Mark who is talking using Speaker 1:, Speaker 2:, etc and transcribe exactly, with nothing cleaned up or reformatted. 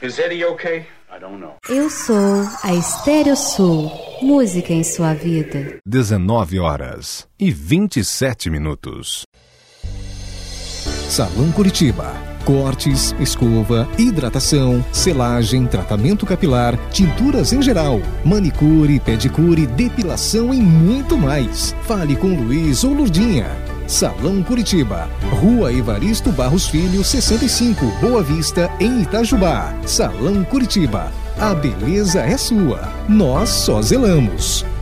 Speaker 1: Is Eddie okay? I don't know.
Speaker 2: Eu sou a Estéreo Sul. Música em sua vida.
Speaker 3: dezenove horas e vinte e sete minutos.
Speaker 4: Salão Curitiba. Cortes, escova, hidratação, selagem, tratamento capilar, tinturas em geral, manicure, pedicure, depilação e muito mais. Fale com Luiz ou Lurdinha. Salão Curitiba, Rua Evaristo Barros Filho, sessenta e cinco, Boa Vista, em Itajubá. Salão Curitiba, a beleza é sua, nós só zelamos.